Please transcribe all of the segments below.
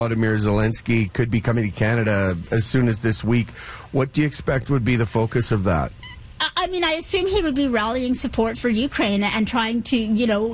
Volodymyr Zelensky could be coming to Canada as soon as this week. What do you expect would be the focus of that? I mean, I assume he would be rallying support for Ukraine and trying to,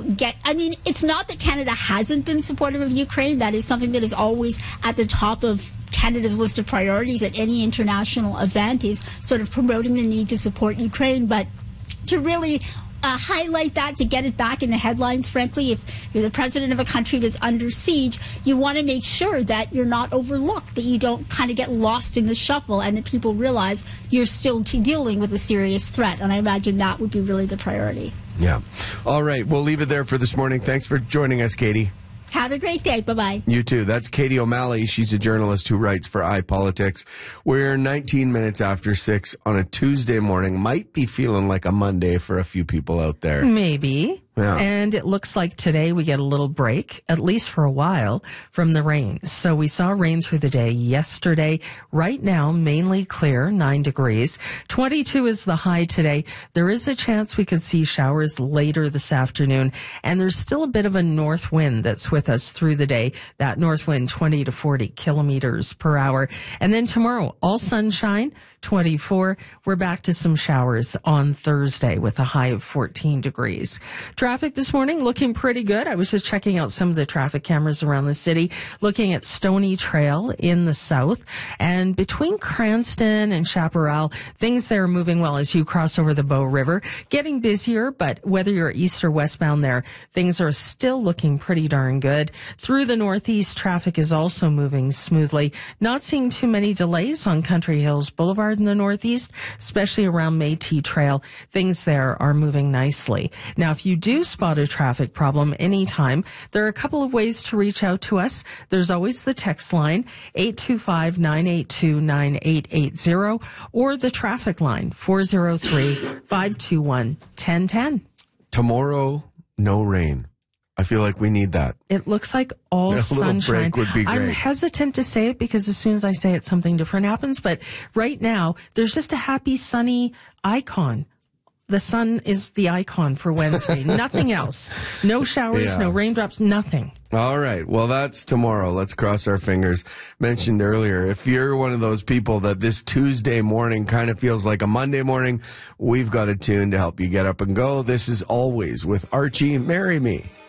it's not that Canada hasn't been supportive of Ukraine. That is something that is always at the top of Canada's list of priorities at any international event, is sort of promoting the need to support Ukraine. But to really highlight that, to get it back in the headlines, frankly, if you're the president of a country that's under siege, you want to make sure that you're not overlooked, that you don't kind of get lost in the shuffle, and that people realize you're still dealing with a serious threat. And I imagine that would be really the priority. Yeah. All right. We'll leave it there for this morning. Thanks for joining us, Katie. Have a great day. Bye-bye. You too. That's Katie O'Malley. She's a journalist who writes for iPolitics. We're 19 minutes after 6 on a Tuesday morning. Might be feeling like a Monday for a few people out there. Maybe. Yeah. And it looks like today we get a little break, at least for a while, from the rain. So we saw rain through the day yesterday. Right now, mainly clear, 9 degrees. 22 is the high today. There is a chance we could see showers later this afternoon. And there's still a bit of a north wind that's with us through the day. That north wind, 20 to 40 kilometers per hour. And then tomorrow, all sunshine, 24. We're back to some showers on Thursday with a high of 14 degrees. Traffic this morning looking pretty good. I was just checking out some of the traffic cameras around the city, looking at Stony Trail in the south. And between Cranston and Chaparral, things there are moving well as you cross over the Bow River. Getting busier, but whether you're east or westbound there, things are still looking pretty darn good. Through the northeast, traffic is also moving smoothly. Not seeing too many delays on Country Hills Boulevard in the northeast, especially around Métis Trail. Things there are moving nicely. Now, if you do spot a traffic problem anytime, there are a couple of ways to reach out to us. There's always the text line, 825-982-9880, or the traffic line, 403-521-1010. Tomorrow, no rain. I feel like we need that. It looks like all sunshine. Break would be great. I'm hesitant to say it because as soon as I say it, something different happens. But right now, there's just a happy, sunny icon. The sun is the icon for Wednesday. Nothing else. No showers, no raindrops, nothing. All right. Well, that's tomorrow. Let's cross our fingers. Mentioned earlier, if you're one of those people that this Tuesday morning kind of feels like a Monday morning, we've got a tune to help you get up and go. This is Always with Archie. Marry Me.